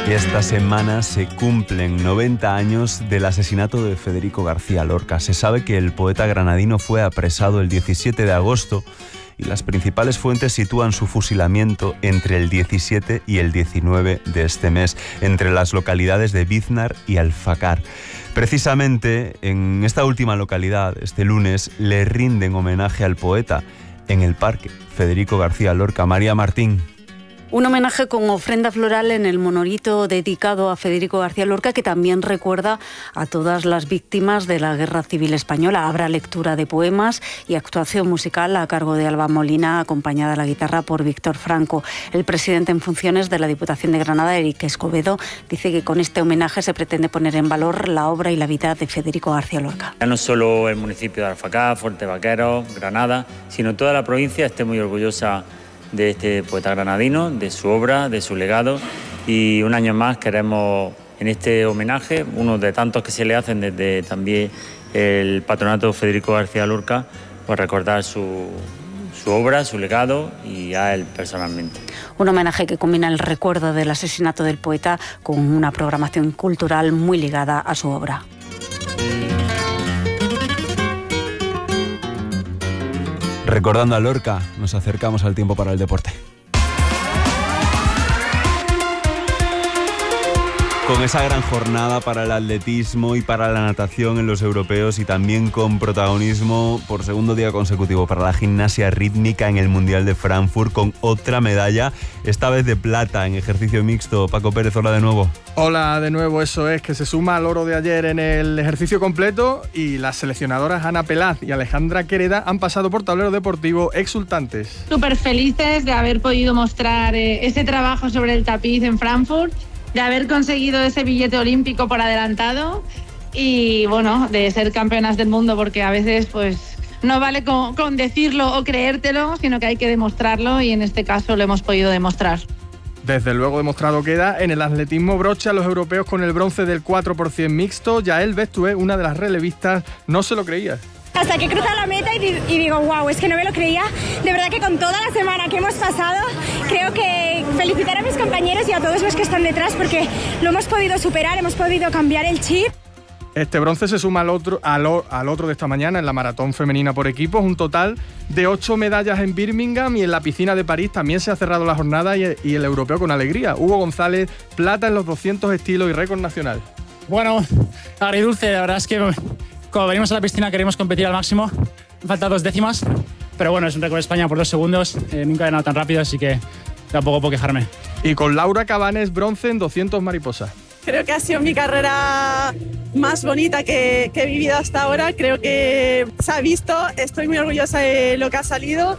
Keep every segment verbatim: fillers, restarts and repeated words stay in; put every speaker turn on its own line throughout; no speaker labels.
Y esta semana se cumplen noventa años del asesinato de Federico García Lorca. Se sabe que el poeta granadino fue apresado el diecisiete de agosto y las principales fuentes sitúan su fusilamiento entre el diecisiete y el diecinueve de este mes, entre las localidades de Biznar y Alfacar. Precisamente en esta última localidad, este lunes, le rinden homenaje al poeta en el Parque Federico García Lorca. María Martín.
Un homenaje con ofrenda floral en el monolito dedicado a Federico García Lorca, que también recuerda a todas las víctimas de la Guerra Civil Española. Habrá lectura de poemas y actuación musical a cargo de Alba Molina, acompañada a la guitarra por Víctor Franco. El presidente en funciones de la Diputación de Granada, Eric Escobedo, dice que con este homenaje se pretende poner en valor la obra y la vida de Federico García Lorca.
Ya no solo el municipio de Alfacar, Fuerte Vaqueros, Granada, sino toda la provincia esté muy orgullosa de este poeta granadino, de su obra, de su legado, y un año más queremos en este homenaje, uno de tantos que se le hacen desde también el Patronato Federico García Lorca, pues recordar su, su obra, su legado y a él personalmente.
Un homenaje que combina el recuerdo del asesinato del poeta con una programación cultural muy ligada a su obra.
Recordando a Lorca, nos acercamos al tiempo para el deporte. Con esa gran jornada para el atletismo y para la natación en los europeos, y también con protagonismo por segundo día consecutivo para la gimnasia rítmica en el Mundial de Frankfurt, con otra medalla, esta vez de plata en ejercicio mixto. Paco Pérez, hola de nuevo.
Hola de nuevo, eso es, que se suma al oro de ayer en el ejercicio completo, y las seleccionadoras Ana Pelaz y Alejandra Quereda han pasado por tablero deportivo exultantes.
Súper felices de haber podido mostrar eh, ese trabajo sobre el tapiz en Frankfurt, de haber conseguido ese billete olímpico por adelantado y, bueno, de ser campeonas del mundo, porque a veces pues no vale con, con decirlo o creértelo, sino que hay que demostrarlo, y en este caso lo hemos podido demostrar.
Desde luego demostrado queda. En el atletismo brocha los europeos con el bronce del cuatro por ciento mixto. Yael Bestué, una de las relevistas, no se lo creía.
Hasta que cruza la meta y, y digo, wow, es que no me lo creía. De verdad que con toda la semana que hemos pasado, creo que felicitar a mis compañeros y a todos los que están detrás, porque lo hemos podido superar, hemos podido cambiar el chip.
Este bronce se suma al otro, al, al otro de esta mañana en la maratón femenina por equipos, un total de ocho medallas en Birmingham, y en la piscina de París también se ha cerrado la jornada y, y el europeo con alegría. Hugo González, plata en los doscientos estilos y récord nacional.
Bueno, agridulce, la verdad es que cuando venimos a la piscina queremos competir al máximo. Faltan dos décimas, pero bueno, es un récord de España por dos segundos. Eh, nunca he ganado tan rápido, así que tampoco puedo quejarme.
Y con Laura Cabanes, bronce en doscientos mariposa.
Creo que ha sido mi carrera más bonita que, que he vivido hasta ahora. Creo que se ha visto, estoy muy orgullosa de lo que ha salido.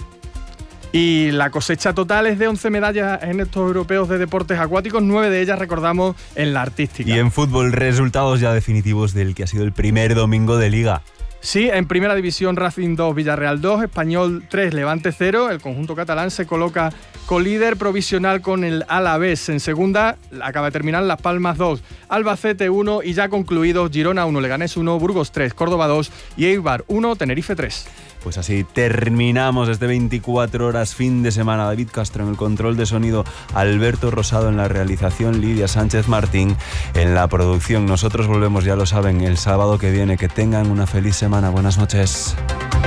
Y la cosecha total es de once medallas en estos europeos de deportes acuáticos, nueve de ellas, recordamos, en la artística.
Y en fútbol, resultados ya definitivos del que ha sido el primer domingo de Liga.
Sí, en primera división, Racing dos, Villarreal dos, Español tres, Levante cero. El conjunto catalán se coloca colíder provisional con el Alavés. En segunda acaba de terminar Las Palmas dos, Albacete uno, y ya concluidos Girona uno, Leganés uno, Burgos tres, Córdoba dos y Eibar uno, Tenerife tres.
Pues así terminamos este veinticuatro horas fin de semana. David Castro en el control de sonido, Alberto Rosado en la realización, Lidia Sánchez Martín en la producción. Nosotros volvemos, ya lo saben, el sábado que viene. Que tengan una feliz semana. Buenas noches.